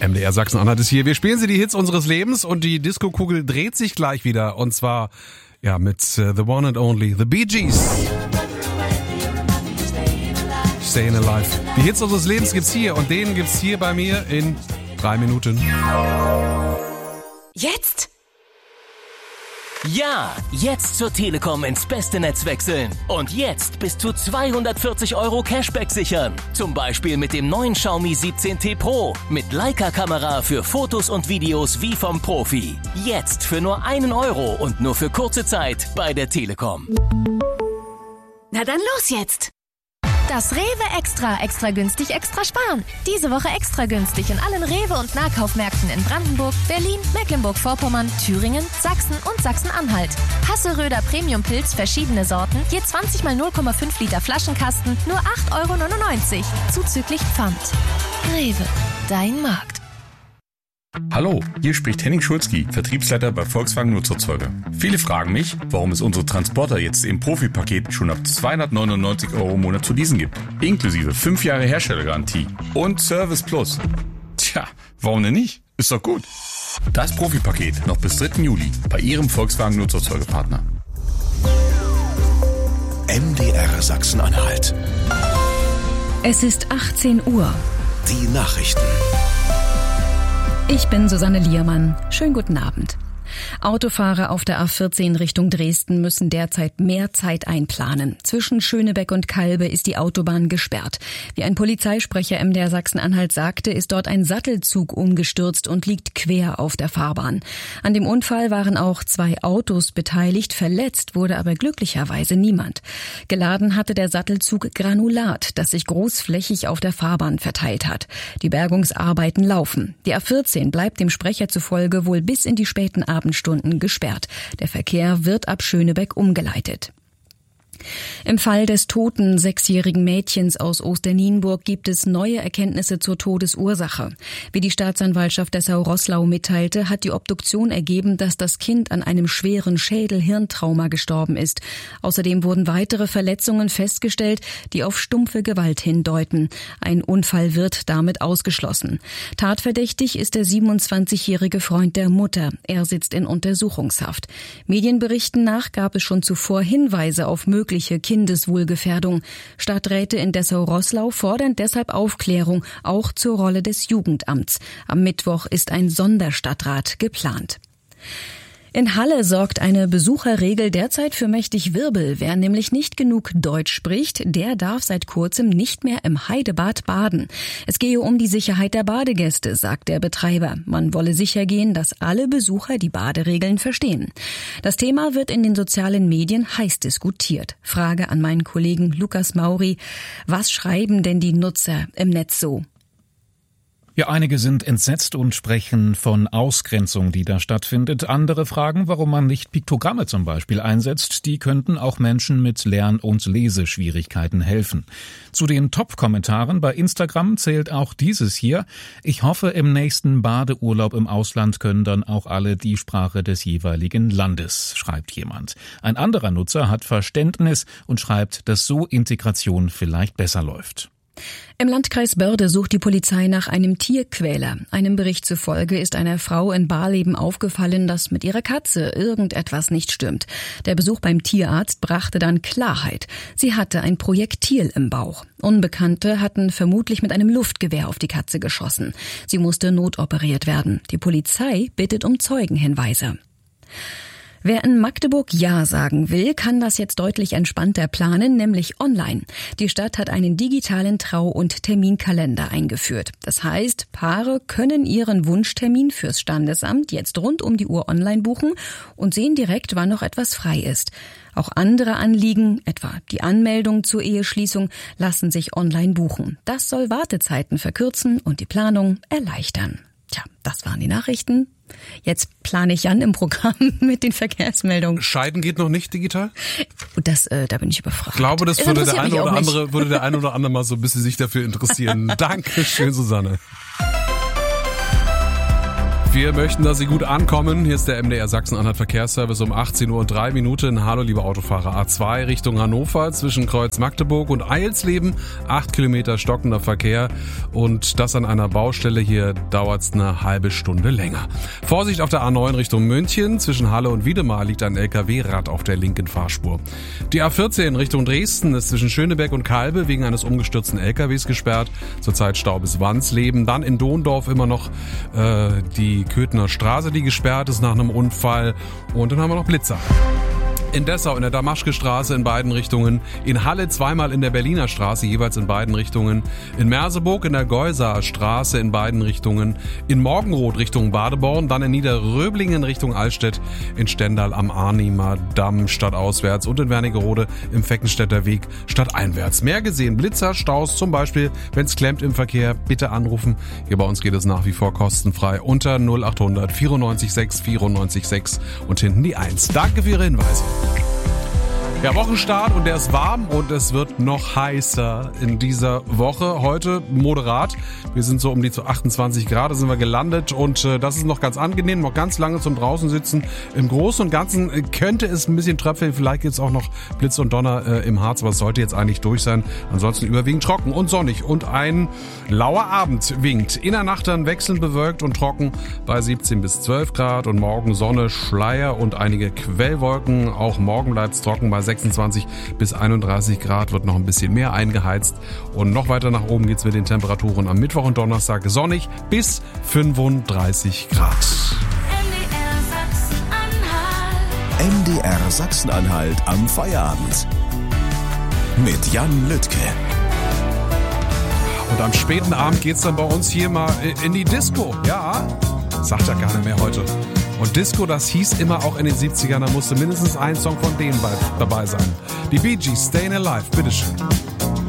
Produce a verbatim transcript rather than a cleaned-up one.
M D R Sachsen-Anhalt ist hier. Wir spielen sie die Hits unseres Lebens und die Disco-Kugel dreht sich gleich wieder. Und zwar ja mit uh, The One and Only, The Bee Gees. Staying Alive. Die Hits unseres Lebens gibt's hier und den gibt's hier bei mir in drei Minuten. Jetzt? Ja, jetzt zur Telekom ins beste Netz wechseln. Und jetzt bis zu zweihundertvierzig Euro Cashback sichern. Zum Beispiel mit dem neuen Xiaomi siebzehn T Pro. Mit Leica-Kamera für Fotos und Videos wie vom Profi. Jetzt für nur einen Euro und nur für kurze Zeit bei der Telekom. Na dann los jetzt! Das Rewe Extra, extra günstig, extra sparen. Diese Woche extra günstig in allen Rewe- und Nahkaufmärkten in Brandenburg, Berlin, Mecklenburg-Vorpommern, Thüringen, Sachsen und Sachsen-Anhalt. Hasseröder Premium-Pilz, verschiedene Sorten, je zwanzig mal null Komma fünf Liter Flaschenkasten, nur acht Euro neunundneunzig, zuzüglich Pfand. Rewe, dein Markt. Hallo, hier spricht Henning Schulzki, Vertriebsleiter bei Volkswagen Nutzerzeuger. Viele fragen mich, warum es unsere Transporter jetzt im Profi-Paket schon ab zweihundertneunundneunzig Euro im Monat zu leasen gibt. Inklusive fünf Jahre Herstellergarantie und Service Plus. Tja, warum denn nicht? Ist doch gut. Das Profi-Paket noch bis dritten Juli bei Ihrem Volkswagen Nutzerzeugerpartner. M D R Sachsen-Anhalt. Es ist achtzehn Uhr. Die Nachrichten. Ich bin Susanne Liermann. Schönen guten Abend. Autofahrer auf der A vierzehn Richtung Dresden müssen derzeit mehr Zeit einplanen. Zwischen Schönebeck und Kalbe ist die Autobahn gesperrt. Wie ein Polizeisprecher M D R Sachsen-Anhalt sagte, ist dort ein Sattelzug umgestürzt und liegt quer auf der Fahrbahn. An dem Unfall waren auch zwei Autos beteiligt, verletzt wurde aber glücklicherweise niemand. Geladen hatte der Sattelzug Granulat, das sich großflächig auf der Fahrbahn verteilt hat. Die Bergungsarbeiten laufen. Die A vierzehn bleibt dem Sprecher zufolge wohl bis in die späten Abendstunden gesperrt. Der Verkehr wird ab Schönebeck umgeleitet. Im Fall des toten sechsjährigen Mädchens aus Osternienburg gibt es neue Erkenntnisse zur Todesursache. Wie die Staatsanwaltschaft Dessau-Roßlau mitteilte, hat die Obduktion ergeben, dass das Kind an einem schweren Schädel-Hirntrauma gestorben ist. Außerdem wurden weitere Verletzungen festgestellt, die auf stumpfe Gewalt hindeuten. Ein Unfall wird damit ausgeschlossen. Tatverdächtig ist der siebenundzwanzigjährige Freund der Mutter. Er sitzt in Untersuchungshaft. Medienberichten nach gab es schon zuvor Hinweise auf mögliche Kindeswohlgefährdung. Stadträte in Dessau-Roßlau fordern deshalb Aufklärung, auch zur Rolle des Jugendamts. Am Mittwoch ist ein Sonderstadtrat geplant. In Halle sorgt eine Besucherregel derzeit für mächtig Wirbel. Wer nämlich nicht genug Deutsch spricht, der darf seit kurzem nicht mehr im Heidebad baden. Es gehe um die Sicherheit der Badegäste, sagt der Betreiber. Man wolle sicher gehen, dass alle Besucher die Baderegeln verstehen. Das Thema wird in den sozialen Medien heiß diskutiert. Frage an meinen Kollegen Lukas Mauri: Was schreiben denn die Nutzer im Netz so? Ja, einige sind entsetzt und sprechen von Ausgrenzung, die da stattfindet. Andere fragen, warum man nicht Piktogramme zum Beispiel einsetzt. Die könnten auch Menschen mit Lern- und Leseschwierigkeiten helfen. Zu den Top-Kommentaren bei Instagram zählt auch dieses hier: Ich hoffe, im nächsten Badeurlaub im Ausland können dann auch alle die Sprache des jeweiligen Landes, schreibt jemand. Ein anderer Nutzer hat Verständnis und schreibt, dass so Integration vielleicht besser läuft. Im Landkreis Börde sucht die Polizei nach einem Tierquäler. Einem Bericht zufolge ist einer Frau in Barleben aufgefallen, dass mit ihrer Katze irgendetwas nicht stimmt. Der Besuch beim Tierarzt brachte dann Klarheit. Sie hatte ein Projektil im Bauch. Unbekannte hatten vermutlich mit einem Luftgewehr auf die Katze geschossen. Sie musste notoperiert werden. Die Polizei bittet um Zeugenhinweise. Wer in Magdeburg Ja sagen will, kann das jetzt deutlich entspannter planen, nämlich online. Die Stadt hat einen digitalen Trau- und Terminkalender eingeführt. Das heißt, Paare können ihren Wunschtermin fürs Standesamt jetzt rund um die Uhr online buchen und sehen direkt, wann noch etwas frei ist. Auch andere Anliegen, etwa die Anmeldung zur Eheschließung, lassen sich online buchen. Das soll Wartezeiten verkürzen und die Planung erleichtern. Tja, das waren die Nachrichten. Jetzt plane ich an im Programm mit den Verkehrsmeldungen. Scheiden geht noch nicht digital? Das, äh, da bin ich überfragt. Ich glaube, das würde der eine oder andere, würde der eine oder andere mal so ein bisschen sich dafür interessieren. Dankeschön, Susanne. Wir möchten, dass Sie gut ankommen. Hier ist der M D R Sachsen-Anhalt Verkehrsservice um achtzehn Uhr und drei Minuten. Hallo, liebe Autofahrer. A zwei Richtung Hannover zwischen Kreuz Magdeburg und Eilsleben. Acht Kilometer stockender Verkehr und das an einer Baustelle. Hier dauert es eine halbe Stunde länger. Vorsicht auf der A neun Richtung München. Zwischen Halle und Wiedemar liegt ein L K W-Rad auf der linken Fahrspur. Die A vierzehn Richtung Dresden ist zwischen Schönebeck und Kalbe wegen eines umgestürzten L K Ws gesperrt. Zurzeit Stau bis Wansleben. Dann in Dondorf immer noch äh, die Köthener Straße, die gesperrt ist nach einem Unfall. Und dann haben wir noch Blitzer. In Dessau in der Damaschke-Straße in beiden Richtungen, in Halle zweimal in der Berliner Straße, jeweils in beiden Richtungen, in Merseburg in der Geuser Straße in beiden Richtungen, in Morgenroth Richtung Badeborn, dann in Niederröblingen Richtung Altstedt, in Stendal am Arnimer Damm stadtauswärts und in Wernigerode im Feckenstädter Weg stadteinwärts. Mehr gesehen, Blitzer, Staus zum Beispiel, wenn es klemmt im Verkehr, bitte anrufen. Hier bei uns geht es nach wie vor kostenfrei unter null acht hundert vierundneunzig sechs vierundneunzig sechs und hinten die eins. Danke für Ihre Hinweise. Ja, Wochenstart und der ist warm und es wird noch heißer in dieser Woche. Heute moderat. Wir sind so um die zu achtundzwanzig Grad, da sind wir gelandet und äh, das ist noch ganz angenehm, noch ganz lange zum draußen sitzen. Im Großen und Ganzen äh, könnte es ein bisschen tröpfeln, vielleicht gibt es auch noch Blitz und Donner äh, im Harz, aber es sollte jetzt eigentlich durch sein. Ansonsten überwiegend trocken und sonnig und ein lauer Abend winkt. In der Nacht dann wechselnd bewölkt und trocken bei siebzehn bis zwölf Grad und morgen Sonne, Schleier und einige Quellwolken. Auch morgen bleibt es trocken bei sechsundzwanzig bis einunddreißig Grad, wird noch ein bisschen mehr eingeheizt und noch weiter nach oben geht's mit den Temperaturen am Mittwoch und Donnerstag sonnig bis fünfunddreißig Grad. M D R Sachsen-Anhalt am Feierabend mit Jan Lüttke. Und am späten Abend geht's dann bei uns hier mal in die Disco. Ja, sagt ja gar nicht mehr heute. Und Disco, das hieß immer auch in den siebzigern, da musste mindestens ein Song von denen dabei sein. Die Bee Gees, Stayin' Alive, bitteschön.